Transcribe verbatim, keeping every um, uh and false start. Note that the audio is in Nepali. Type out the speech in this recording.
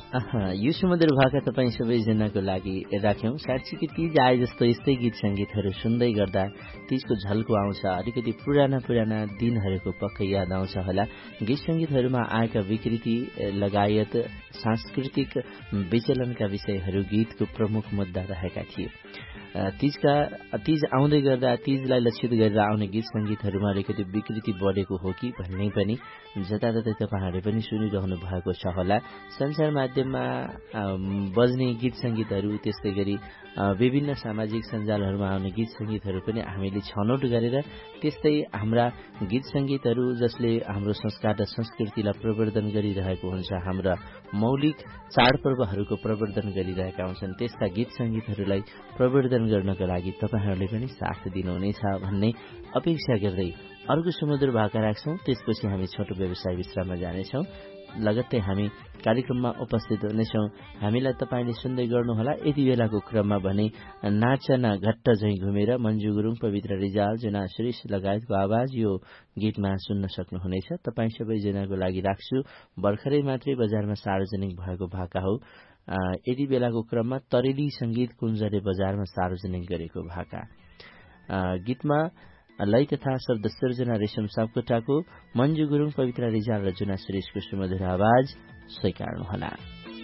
अहा, यो सुमधुर भाका तपाईँ सबैजनाको लागि राख्यौं। साँच्चीकै तीज आए जस्तो यस्तै गीत संगीतहरू सुन्दै गर्दा तीजको झल्को आउँछ, अलिकति पुराना पुराना दिनहरूको पक्कै याद आउँछ होला। गीत संगीतहरूमा आएका विकृति लगायत सांस्कृतिक विचलनका विषयहरू गीतको प्रमुख मुद्दा रहेका थिए। तीजका तीज आउँदै गर्दा तीजलाई लक्षित गरेर आउने गीत संगीतहरूमा अलिकति विकृति बढेको हो कि भन्ने पनि जताततै तपाईँहरूले पनि सुनिरहनु भएको छ होला। संचार माध्यममा बज्ने गीत संगीतहरू, त्यस्तै गरी विभिन्न सामाजिक सञ्जालहरूमा आउने गीत संगीतहरू पनि हामीले छनौट गरेर त्यस्तै हाम्रा गीत संगीतहरू जसले हाम्रो संस्कार र संस्कृतिलाई प्रवर्धन गरिरहेको हुन्छ, हाम्रा मौलिक चाडपर्वहरूको प्रवर्धन गरिरहेका हुन्छन्, त्यस्ता गीत संगीतहरूलाई प्रवर्धन गर्नका लागि तपाईँहरूले पनि साथ दिनुहुनेछ भन्ने अपेक्षा गर्दै अर्को सुमधुर भाका राख्छौं। त्यसपछि हामी छोटो व्यवसाय विश्राममा जानेछौं। लगत्तै हामी कार्यक्रममा उपस्थित हुनेछौं। हामीलाई तपाईँले सुन्दै गर्नुहोला। यति बेलाको क्रममा भने नाचना घट्ट झैं घुमेर मन्जु गुरुङ, पवित्र रिजाल, जना श्रेष लगायतको आवाज यो गीतमा सुन्न सक्नुहुनेछ। तपाईँ सबैजनाको लागि राख्छु। भर्खरै मात्रै बजारमा सार्वजनिक भएको भाका हो। यति बेलाको क्रममा तरेली संगीत कुञ्जले बजारमा सार्वजनिक गरेको भाका। गीतमा लय तथा शब्द सृजना रेशम सापकोटाको, मन्जु गुरुङ, पवित्र रिजाल र जुना श्रेष्ठको सुमधुर आवाज स्वीकार्नुहोला।